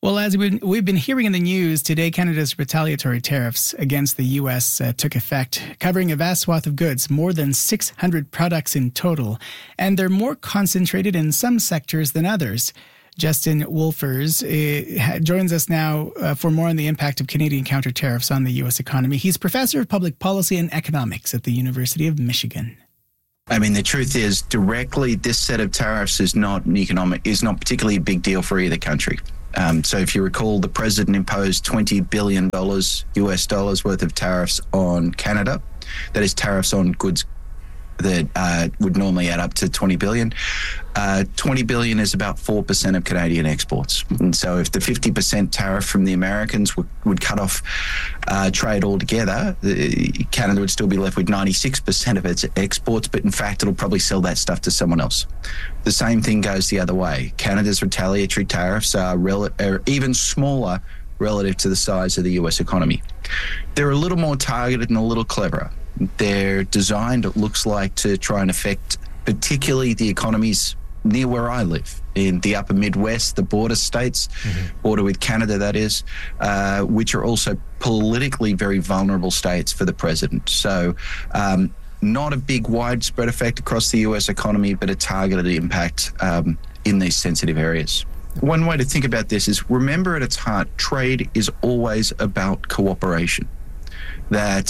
Well, as we've been hearing in the news, today Canada's retaliatory tariffs against the U.S. Took effect, covering a vast swath of goods, more than 600 products in total. And they're more concentrated in some sectors than others. Justin Wolfers joins us now for more on the impact of Canadian counter tariffs on the U.S. economy. He's professor of public policy and economics at the University of Michigan. I mean, the truth is, directly, this set of tariffs is not particularly a big deal for either country. So if you recall, the president imposed $20 billion US dollars worth of tariffs on Canada. That is tariffs on goods that would normally add up to $20 billion. $20 billion is about 4% of Canadian exports. And so if the 50% tariff from the Americans would cut off trade altogether, Canada would still be left with 96% of its exports, but in fact, it'll probably sell that stuff to someone else. The same thing goes the other way. Canada's retaliatory tariffs are even smaller relative to the size of the US economy. They're a little more targeted and a little cleverer. They're designed, it looks like, to try and affect particularly the economies near where I live, in the upper Midwest, the border states, border with Canada, that is, which are also politically very vulnerable states for the president. So not a big widespread effect across the US economy, but a targeted impact in these sensitive areas. One way to think about this is, remember, at its heart, trade is always about cooperation. That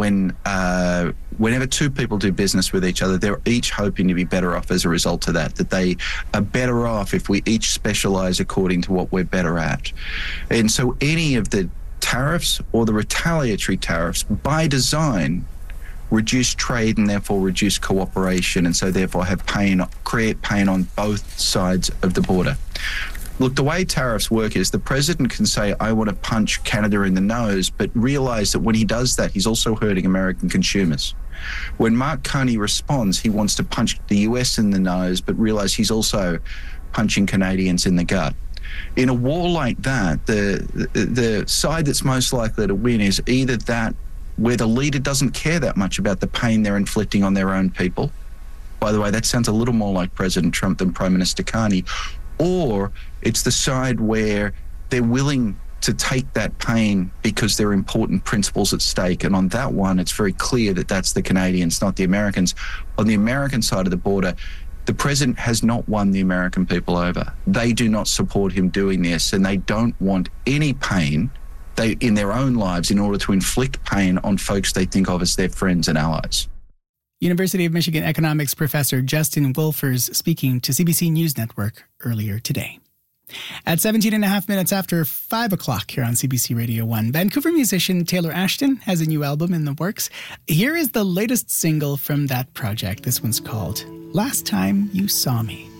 whenever two people do business with each other, they're each hoping to be better off as a result of that they are better off if we each specialize according to what we're better at. And so any of the tariffs or the retaliatory tariffs, by design, reduce trade and therefore reduce cooperation, and so therefore create pain on both sides of the border. Look, the way tariffs work is the president can say, I want to punch Canada in the nose, but realize that when he does that, he's also hurting American consumers. When Mark Carney responds, he wants to punch the US in the nose, but realize he's also punching Canadians in the gut. In a war like that, the side that's most likely to win is either that where the leader doesn't care that much about the pain they're inflicting on their own people. By the way, that sounds a little more like President Trump than Prime Minister Carney. Or it's the side where they're willing to take that pain because there are important principles at stake. And on that one, it's very clear that that's the Canadians, not the Americans. On the American side of the border, the president has not won the American people over. They do not support him doing this, and they don't want any pain in their own lives in order to inflict pain on folks they think of as their friends and allies. University of Michigan economics professor Justin Wolfers speaking to CBC News Network earlier today. At 17 and a half minutes after 5 o'clock here on CBC Radio 1, Vancouver musician Taylor Ashton has a new album in the works. Here is the latest single from that project. This one's called Last Time You Saw Me.